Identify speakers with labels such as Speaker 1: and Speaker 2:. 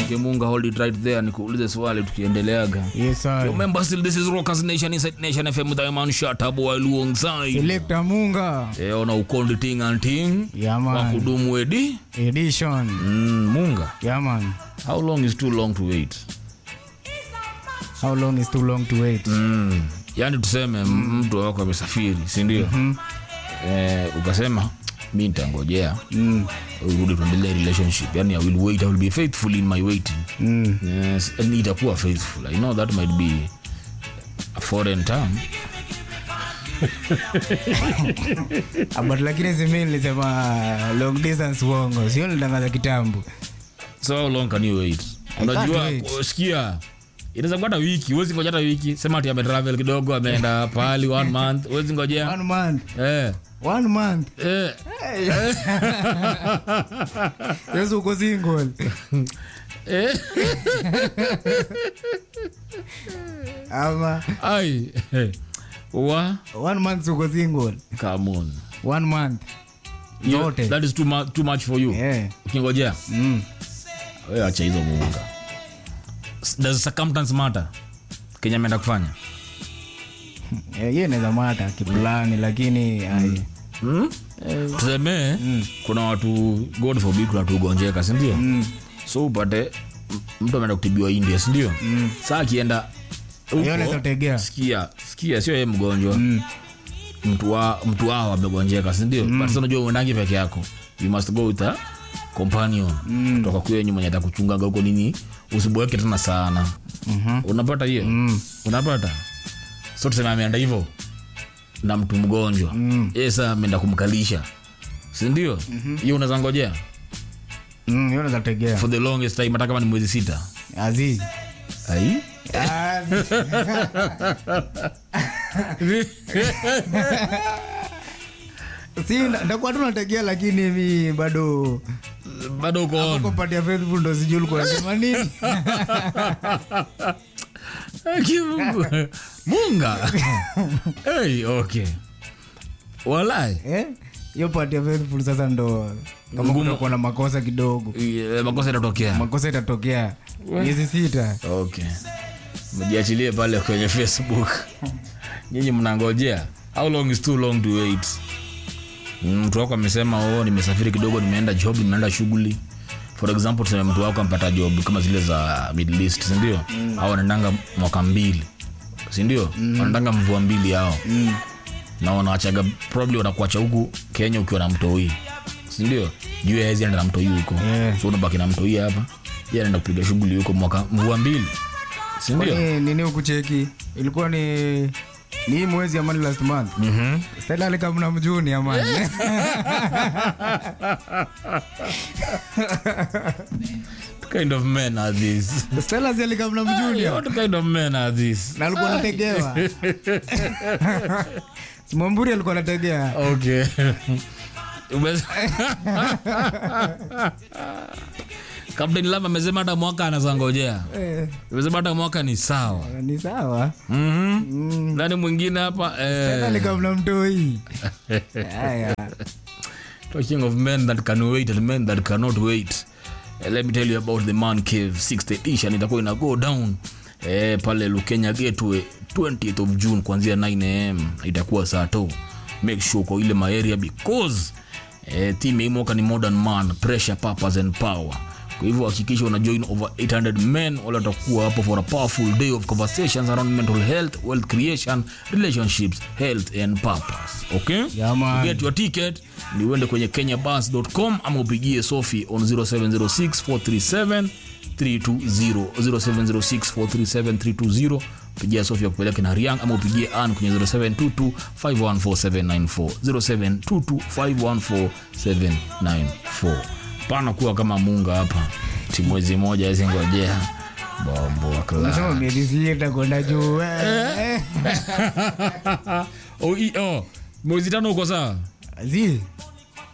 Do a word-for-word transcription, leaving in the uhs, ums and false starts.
Speaker 1: Okay, Munga, hold it right there. Nikuulize swali tukiendeleaga.
Speaker 2: Yes sir.
Speaker 1: Remember still this is Rockers Nation Inside Nation F M with Iman Shatabu alongside
Speaker 2: Selector Munga.
Speaker 1: Eh, ona ukondi ting and ting.
Speaker 2: Yeah man.
Speaker 1: Wakudumu edi
Speaker 2: Edition.
Speaker 1: Mm, Munga.
Speaker 2: Yeah man.
Speaker 1: How long is too long to wait?
Speaker 2: How long is too long to wait?
Speaker 1: Mm. Yaani tuseme mm. mtu wako amesafiri, si ndio? Mm-hmm. Eh, ukasema mimi nitangojea. Mm. Urudi tuendelee relationship. Yaani I will wait, I will be faithful in my waiting. Mm. Yes, and itakuwa faithful. I know that might be a foreign term.
Speaker 2: But lakini zimini nilisema long distance wongo. Sio nitangaza kitambo.
Speaker 1: So how long can you wait? Unajua sikia. Inaweza kuwa wiki, huwezi ngoja hata wiki. Sema ati ame travel kidogo, ameenda pali one month, huwezi ngojea.
Speaker 2: One month.
Speaker 1: Eh.
Speaker 2: One month.
Speaker 1: Eh.
Speaker 2: Yesu uko single.
Speaker 1: Eh.
Speaker 2: Ama
Speaker 1: ai. Wa
Speaker 2: one month uko single.
Speaker 1: Come on.
Speaker 2: One month.
Speaker 1: Yote. That is too much too much for you.
Speaker 2: Yeah.
Speaker 1: Ukingojea.
Speaker 2: Mm.
Speaker 1: Wewe acha hizo Munga. Does circumstance matter? Kenya ameenda kufanya.
Speaker 2: Eh, yeye inaweza mata kiplani lakini ai.
Speaker 1: Mm? Eh, tuseme mm. kuna watu God forbid kuna watu ugonjeka, si ndio? Mm. So upate mtu ameenda kutibiwa India, si ndio? Mm. Sasa akienda
Speaker 2: yeye anaweza tegea.
Speaker 1: Sikia, sikia sio yeye mgonjwa. Mm. Mtu wa mtu wao amegonjeka, si ndio? Mm. But sasa unajua unaangi peke yako. You must go with a companion. Mm. Kutoka kwenye mwenye atakuchunga huko nini? Usiboeke tena sana. Mhm. Unapata hiyo? Mm. Unapata? So tuseme ameenda hivyo na mtu mgonjwa. Mm. Yeye sasa ameenda kumkalisha. Si ndio? Mm-hmm. Hiyo unaweza ngojea?
Speaker 2: Mm, hiyo unaweza tegea.
Speaker 1: For the longest time hata kama ni mwezi sita.
Speaker 2: Aziz.
Speaker 1: Ai?
Speaker 2: Si ndakuwa tunategea lakini mimi bado
Speaker 1: bado uko on.
Speaker 2: Uko patia faithful ndo sijui ulikuwa unasema nini?
Speaker 1: Mungu. Munga. Hey, okay. Walai.
Speaker 2: Eh? Hiyo patia faithful sasa ndo kama kuna na makosa kidogo.
Speaker 1: Yeah, makosa yatatokea.
Speaker 2: Makosa yatatokea. Miezi sita.
Speaker 1: Okay. Mjiachilie pale kwenye Facebook. Nyinyi mnangojea. How long is too long to wait? Mtu wako amesema oh nimesafiri kidogo, nimeenda job, nimeenda shughuli. For example tuseme mtu wako ampata job kama zile za Middle East, si ndio? Mm. Au wanaendanga mwaka mbili. Si ndio? Mm. Wanaendanga mvua mbili hao. Mm. Na wanaachaga probably wanakuacha huku Kenya ukiwa na mtoi. Si ndio? Juu ya hizi anaenda na mtoi huko. Yeah. So unabaki na mtoi hapa. Yeye anaenda kupiga shughuli huko mwaka mvua mbili. Si ndio?
Speaker 2: Ni nini ukucheki? Ilikuwa ni ni mwezi amani last month. Mhm. Stella alika mna mjuni amani.
Speaker 1: What kind of men are these?
Speaker 2: Stella alika mna mjuni.
Speaker 1: What kind of men are these?
Speaker 2: Na alikuwa anategewa. Simamburi alikuwa anategea.
Speaker 1: Okay. Captain Lava amesema hata mwaka anazangojea. Eh. Amesema hata mwaka ni sawa.
Speaker 2: Ni sawa.
Speaker 1: Mhm. Mm. Nani mwingine hapa? Eh.
Speaker 2: Stella alika mna mtoi. Haya.
Speaker 1: Talking of men that can wait and men that cannot wait. Uh, let me tell you about the Man Cave sixth edition. Itakuwa ina go down eh, pale Lukenya Gateway twentieth of June kuanzia nine a m itakuwa saa to. Make sure kwa ile ma area because eh, team imoka ni modern man, pressure, purpose and power. Kwa hivyo hakikisha una join over eight hundred men wala watakuwa hapo for a powerful day of conversations around mental health, wealth creation, relationships, health and purpose. Okay?
Speaker 2: Yeah, man.
Speaker 1: To get your ticket ni uende kwenye kenya bus dot com ama upigie Sophie on zero seven zero six four three seven three two zero zero seven zero six four three seven three two zero. Pigia Sophie kupeleka na Riang ama upigie Ann kwenye zero seven two two five one four seven nine four zero seven two two five one four seven nine four. Pana kuwa kama Munga hapa. Timwezi moja hizi ngojea. Bombo kala.
Speaker 2: Unasema miezi sita kwenda juu.
Speaker 1: Oh, oh. Mwezi tano uko sawa?
Speaker 2: Zi.